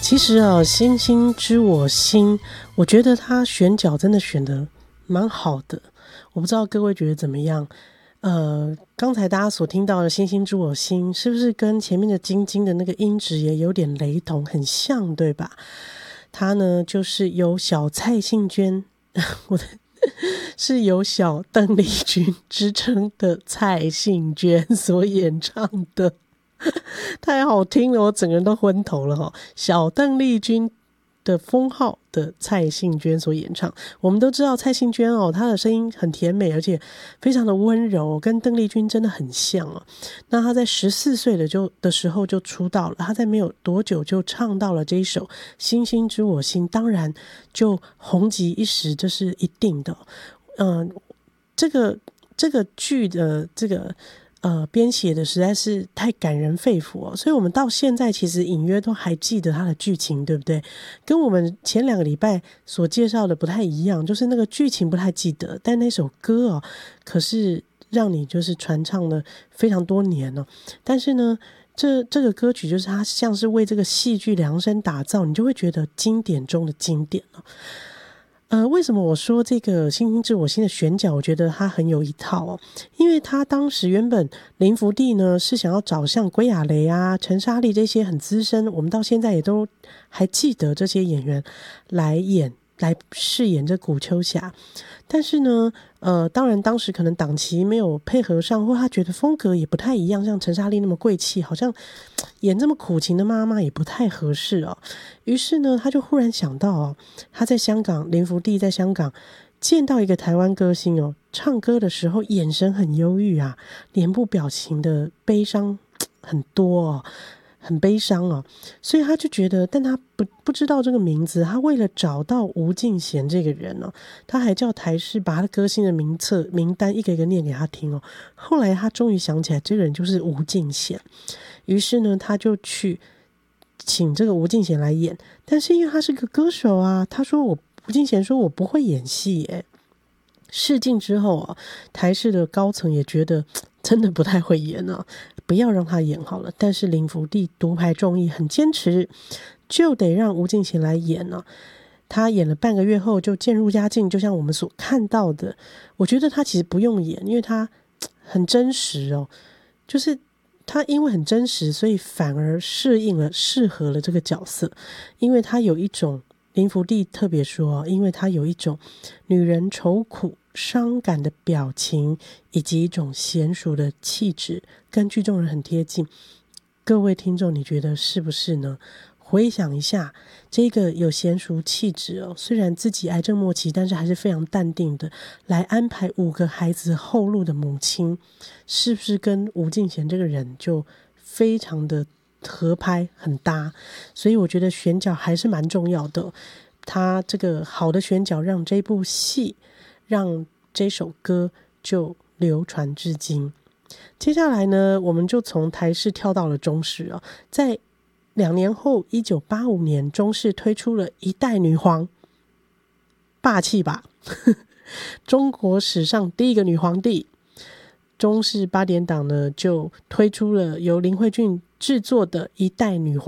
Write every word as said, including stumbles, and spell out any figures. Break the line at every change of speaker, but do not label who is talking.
其实啊，星星知我心，我觉得他选角真的选得蛮好的。我不知道各位觉得怎么样？呃，刚才大家所听到的星星知我心，是不是跟前面的晶晶的那个音质也有点雷同，很像，对吧？他呢，就是由小蔡幸娟，我的是由小邓丽君之称的蔡幸娟所演唱的。太好听了，我整个人都昏头了哈！小邓丽君的封号的蔡幸娟所演唱，我们都知道蔡幸娟哦，她的声音很甜美，而且非常的温柔，跟邓丽君真的很像哦。那她在十四岁的就的时候就出道了，她在没有多久就唱到了这一首《星星知我心》，当然就红极一时，这是一定的。嗯、呃，这个这个剧的这个。呃，编写的实在是太感人肺腑哦，所以我们到现在其实隐约都还记得它的剧情，对不对？跟我们前两个礼拜所介绍的不太一样，就是那个剧情不太记得，但那首歌哦，可是让你就是传唱了非常多年哦。但是呢，这这个歌曲就是它像是为这个戏剧量身打造，你就会觉得经典中的经典哦。呃，为什么我说这个星星知我心的选角，我觉得他很有一套哦？因为他当时原本林福地呢是想要找像归亚蕾啊、陈莎莉这些很资深，我们到现在也都还记得这些演员来演来饰演这古秋霞，但是呢，呃，当然当时可能档期没有配合上，或他觉得风格也不太一样，像陈莎莉那么贵气，好像演这么苦情的妈妈也不太合适哦。于是呢，他就忽然想到哦，他在香港，林福地在香港见到一个台湾歌星哦，唱歌的时候眼神很忧郁啊，脸部表情的悲伤很多哦。很悲伤哦，所以他就觉得，但他不不知道这个名字，他为了找到吴敬贤这个人哦，他还叫台视把他的歌星的名册名单一个一个念给他听哦。后来他终于想起来，这个人就是吴敬贤，于是呢，他就去请这个吴敬贤来演，但是因为他是个歌手啊，他说我吴敬贤说我不会演戏耶。试镜之后啊，台视的高层也觉得真的不太会演啊，不要让他演好了。但是林福地独排众议，很坚持，就得让吴敬贤来演啊。他演了半个月后就渐入佳境，就像我们所看到的。我觉得他其实不用演，因为他很真实哦，就是他因为很真实，所以反而适应了、适合了这个角色，因为他有一种。林福地特别说，因为他有一种女人愁苦伤感的表情，以及一种娴熟的气质，跟剧中人很贴近。各位听众，你觉得是不是呢？回想一下，这个有娴熟气质哦，虽然自己癌症末期，但是还是非常淡定的来安排五个孩子后路的母亲，是不是跟吴敬贤这个人就非常的合拍很搭？所以我觉得选角还是蛮重要的。他这个好的选角让这部戏让这首歌就流传至今。接下来呢，我们就从台视跳到了中视哦，在两年后一九八五年中视推出了一代女皇，霸气吧中国史上第一个女皇帝。中视八点档呢就推出了由林慧俊制作的一代女皇